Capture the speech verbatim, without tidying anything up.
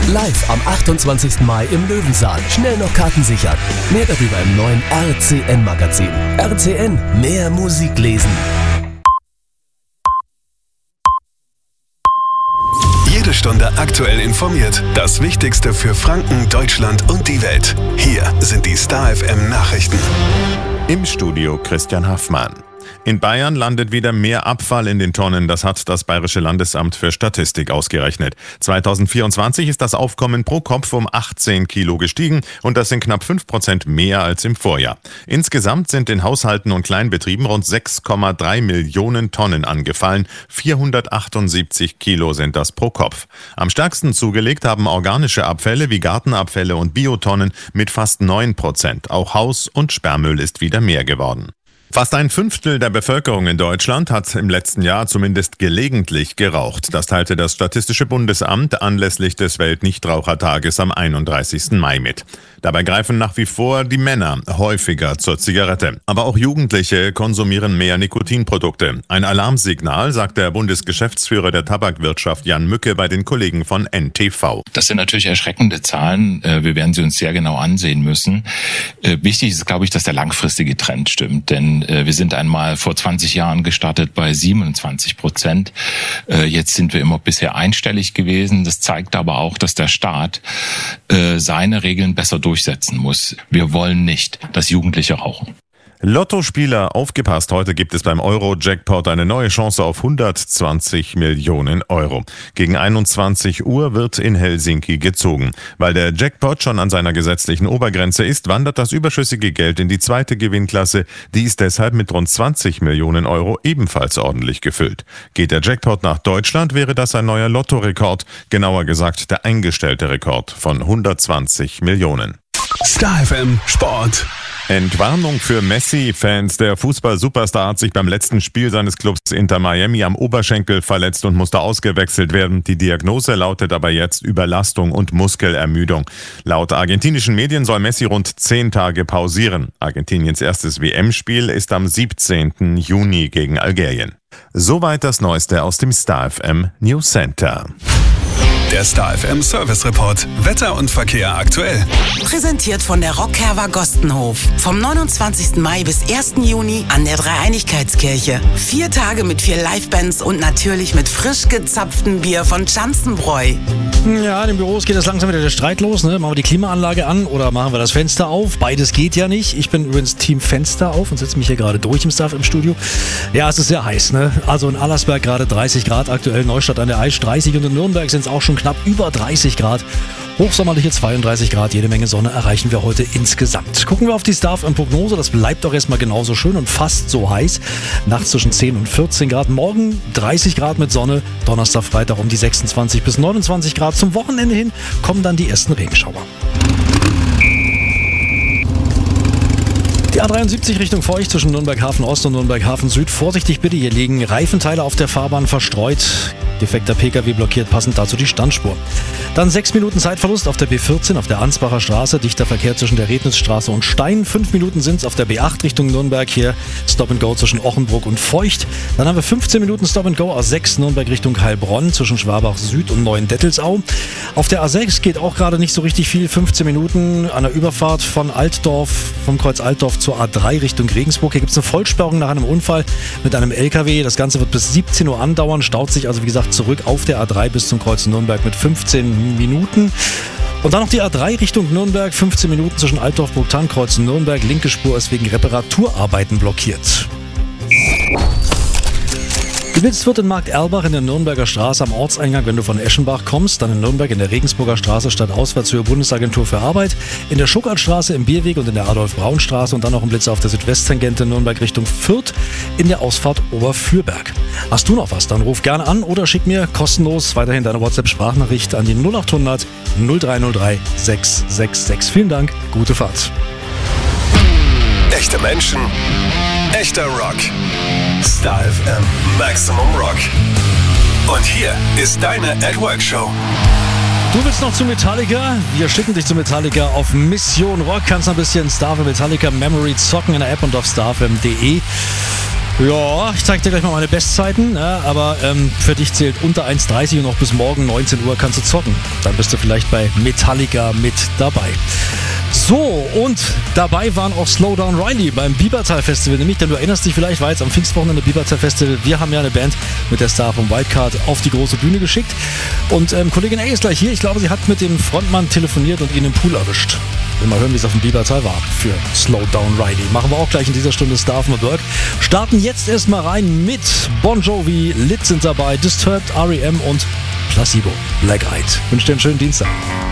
Live am achtundzwanzigsten Mai im Löwensaal. Schnell noch Karten sichern. Mehr darüber im neuen R C N-Magazin. R C N, mehr Musik lesen. Jede Stunde aktuell informiert. Das Wichtigste für Franken, Deutschland und die Welt. Hier sind die Star F M Nachrichten. Im Studio Christian Haffmann. In Bayern landet wieder mehr Abfall in den Tonnen. Das hat das Bayerische Landesamt für Statistik ausgerechnet. zweitausendvierundzwanzig ist das Aufkommen pro Kopf um achtzehn Kilo gestiegen und das sind knapp fünf Prozent mehr als im Vorjahr. Insgesamt sind in Haushalten und Kleinbetrieben rund sechs Komma drei Millionen Tonnen angefallen. vierhundertachtundsiebzig Kilo sind das pro Kopf. Am stärksten zugelegt haben organische Abfälle wie Gartenabfälle und Biotonnen mit fast neun Prozent. Auch Haus- und Sperrmüll ist wieder mehr geworden. Fast ein Fünftel der Bevölkerung in Deutschland hat im letzten Jahr zumindest gelegentlich geraucht. Das teilte das Statistische Bundesamt anlässlich des Weltnichtrauchertages am einunddreißigsten Mai mit. Dabei greifen nach wie vor die Männer häufiger zur Zigarette. Aber auch Jugendliche konsumieren mehr Nikotinprodukte. Ein Alarmsignal, sagt der Bundesgeschäftsführer der Tabakwirtschaft Jan Mücke bei den Kollegen von N T V. Das sind natürlich erschreckende Zahlen. Wir werden sie uns sehr genau ansehen müssen. Wichtig ist, glaube ich, dass der langfristige Trend stimmt. Denn wir sind einmal vor zwanzig Jahren gestartet bei siebenundzwanzig Prozent. Jetzt sind wir immer bisher einstellig gewesen. Das zeigt aber auch, dass der Staat seine Regeln besser durchsetzen muss. Wir wollen nicht, dass Jugendliche rauchen. Lottospieler, aufgepasst, heute gibt es beim Euro-Jackpot eine neue Chance auf hundertzwanzig Millionen Euro. Gegen einundzwanzig Uhr wird in Helsinki gezogen. Weil der Jackpot schon an seiner gesetzlichen Obergrenze ist, wandert das überschüssige Geld in die zweite Gewinnklasse. Die ist deshalb mit rund zwanzig Millionen Euro ebenfalls ordentlich gefüllt. Geht der Jackpot nach Deutschland, wäre das ein neuer Lottorekord, genauer gesagt der eingestellte Rekord von hundertzwanzig Millionen. Star F M Sport. Entwarnung für Messi. Fans. Der Fußball-Superstar hat sich beim letzten Spiel seines Clubs Inter Miami am Oberschenkel verletzt und musste ausgewechselt werden. Die Diagnose lautet aber jetzt Überlastung und Muskelermüdung. Laut argentinischen Medien soll Messi rund zehn Tage pausieren. Argentiniens erstes W M-Spiel ist am siebzehnten Juni gegen Algerien. Soweit das Neueste aus dem Star F M News Center. Der Star F M Service Report. Wetter und Verkehr aktuell. Präsentiert von der Rockherber Gostenhof. Vom neunundzwanzigsten Mai bis ersten Juni an der Dreieinigkeitskirche. Vier Tage mit vier Livebands und natürlich mit frisch gezapftem Bier von Schanzenbräu. Ja, in den Büros geht es langsam wieder der Streit los. Ne? Machen wir die Klimaanlage an oder machen wir das Fenster auf? Beides geht ja nicht. Ich bin übrigens Team Fenster auf und setze mich hier gerade durch im Staff im Studio. Ja, es ist sehr heiß. Ne? Also in Allersberg gerade dreißig Grad, aktuell Neustadt an der Aisch dreißig und in Nürnberg sind es auch schon knapp über dreißig Grad. Hochsommerliche zweiunddreißig Grad, jede Menge Sonne erreichen wir heute insgesamt. Gucken wir auf die Star F M Prognose, das bleibt doch erstmal genauso schön und fast so heiß. Nachts zwischen zehn und vierzehn Grad, morgen dreißig Grad mit Sonne, Donnerstag, Freitag um die sechsundzwanzig bis neunundzwanzig Grad. Zum Wochenende hin kommen dann die ersten Regenschauer. Die A dreiundsiebzig Richtung Feucht zwischen Nürnberg Hafen Ost und Nürnberg Hafen Süd. Vorsichtig bitte, hier liegen Reifenteile auf der Fahrbahn verstreut. Defekter Pkw blockiert passend dazu die Standspur. Dann sechs Minuten Zeitverlust auf der B vierzehn auf der Ansbacher Straße. Dichter Verkehr zwischen der Rednitzstraße und Stein. Fünf Minuten sind es auf der B acht Richtung Nürnberg. Hier Stop and Go zwischen Ochenbruck und Feucht. Dann haben wir fünfzehn Minuten Stop and Go A sechs Nürnberg Richtung Heilbronn zwischen Schwabach Süd und Neuendettelsau. Auf der A sechs geht auch gerade nicht so richtig viel. fünfzehn Minuten an der Überfahrt von Altdorf, vom Kreuz Altdorf zur A drei Richtung Regensburg. Hier gibt es eine Vollsperrung nach einem Unfall mit einem L K W. Das Ganze wird bis siebzehn Uhr andauern. Staut sich also wie gesagt zurück auf der A drei bis zum Kreuz Nürnberg mit fünfzehn Minuten. Und dann noch die A drei Richtung Nürnberg, fünfzehn Minuten zwischen Altdorf, Burgthann, Kreuz Nürnberg. Linke Spur ist wegen Reparaturarbeiten blockiert. Geblitzt wird in Markt Erlbach in der Nürnberger Straße am Ortseingang, wenn du von Eschenbach kommst. Dann in Nürnberg in der Regensburger Straße stadtauswärts zur Bundesagentur für Arbeit. In der Schuckertstraße im Bierweg und in der Adolf-Braun-Straße. Und dann noch ein Blitzer auf der Südwesttangente Nürnberg Richtung Fürth in der Ausfahrt Oberfürberg. Hast du noch was? Dann ruf gerne an oder schick mir kostenlos weiterhin deine WhatsApp-Sprachnachricht an die null achthundert null drei null drei sechs sechs sechs. Vielen Dank, gute Fahrt. Echte Menschen, echter Rock. Star F M Maximum Rock. Und hier ist deine At Work Show. Du willst noch zu Metallica? Wir schicken dich zu Metallica auf Mission Rock. Kannst noch ein bisschen Star F M Metallica Memory zocken in der App und auf star f m punkt d e. Ja, ich zeig dir gleich mal meine Bestzeiten, ja, aber ähm, für dich zählt unter eins dreißig und noch bis morgen neunzehn Uhr kannst du zocken. Dann bist du vielleicht bei Metallica mit dabei. So, und dabei waren auch Slowdown Riley beim Biebertal Festival, nämlich, denn du erinnerst dich vielleicht, war jetzt am Pfingstwochenende Biebertal Festival. Wir haben ja eine Band mit der Star vom Wildcard auf die große Bühne geschickt. Und ähm, Kollegin A ist gleich hier. Ich glaube, sie hat mit dem Frontmann telefoniert und ihn im Pool erwischt. Wir mal hören, wie es auf dem Biebertal war für Slowdown Riley. Machen wir auch gleich in dieser Stunde Star of My Work. Starten jetzt erstmal rein mit Bon Jovi, Lit sind dabei, Disturbed, R E M und Placebo, Black Eyed. Wünsche dir einen schönen Dienstag.